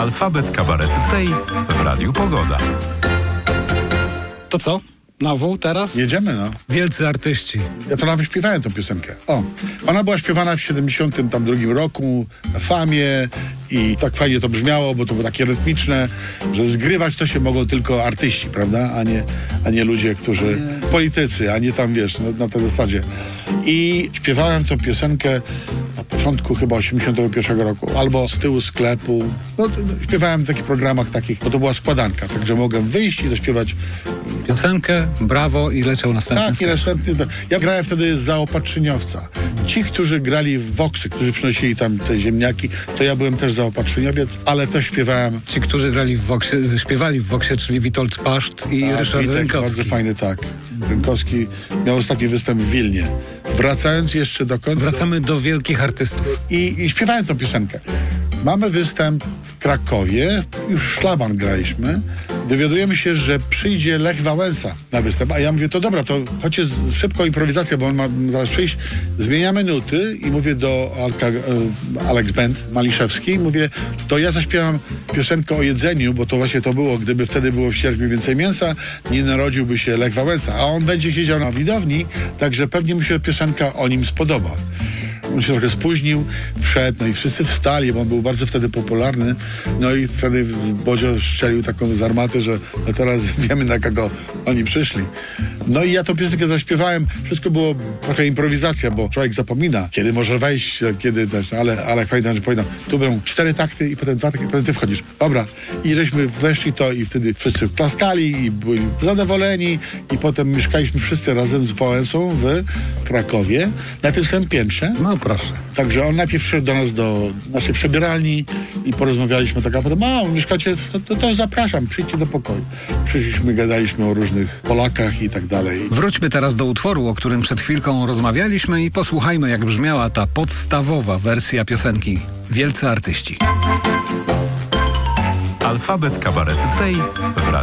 Alfabet kabaretu tej w Radiu Pogoda. To co? Na W teraz? Jedziemy, no. Wielcy artyści. Ja to nawet śpiewałem tą piosenkę. Ona była śpiewana w 72 roku na Famie i tak fajnie to brzmiało, bo to było takie rytmiczne, że zgrywać to się mogą tylko artyści, prawda? A nie ludzie, którzy... politycy, a nie tam, wiesz, na tej zasadzie. I śpiewałem tą piosenkę na początku chyba 81 roku, albo z tyłu sklepu. Śpiewałem w takich programach takich, bo to była składanka, także mogłem wyjść i zaśpiewać Piosenkę, brawo i leciał następny tak, i sketch. następny. Ja grałem wtedy za opatrzeniowca. Ci, którzy grali w Voxy, którzy przynosili tam te ziemniaki, to ja byłem też za opatrzeniowiec, ale też śpiewałem. Ci, którzy grali w Voxie, śpiewali w Voxie, czyli Witold Paszt i Ryszard Witek, Rynkowski. bardzo fajny, tak. Rynkowski miał ostatni występ w Wilnie. Wracając jeszcze dokąd? Wracamy do wielkich artystów. I śpiewałem tą piosenkę. Mamy występ w Krakowie, już szlaban graliśmy. Dowiadujemy się, że przyjdzie Lech Wałęsa na występ, a ja mówię, to dobra, to chodźcie szybko improwizacja, bo on ma zaraz przyjść. Zmieniamy nuty i mówię do Alex Band Maliszewski, mówię, to ja zaśpiewam piosenkę o jedzeniu, bo to właśnie to było, gdyby wtedy było w sierpniu więcej mięsa, nie narodziłby się Lech Wałęsa, a on będzie siedział na widowni, także pewnie mu się piosenka o nim spodoba. On się trochę spóźnił, wszedł, no i wszyscy wstali, bo on był bardzo wtedy popularny. No i wtedy Bodzio strzelił taką z armaty, że no teraz wiemy, na kogo oni przyszli. No i ja tą piosenkę zaśpiewałem. Wszystko było trochę improwizacja, bo człowiek zapomina, kiedy może wejść, kiedy też, ale pamiętam, że powiedział, tu będą 4 takty i potem 2 takty i potem ty wchodzisz. Dobra. I żeśmy weszli to i wtedy wszyscy klaskali i byli zadowoleni i potem mieszkaliśmy wszyscy razem z Wałęsą w Krakowie na tym samym piętrze. No proszę. Także on najpierw przyszedł do nas do naszej przebieralni i porozmawialiśmy tak, a potem, mieszkacie, to zapraszam, przyjdźcie do pokoju. Przyszliśmy, gadaliśmy o różnych Polakach i tak dalej. Wróćmy teraz do utworu, o którym przed chwilką rozmawialiśmy i posłuchajmy, jak brzmiała ta podstawowa wersja piosenki Wielcy artyści. Alfabet kabaretu tej w Radiu